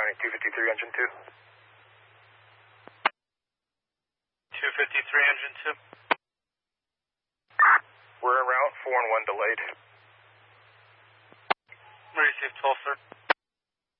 County, 253 engine 2. 253 engine 2. We're en route, 4 and 1 delayed. Receive 12, sir.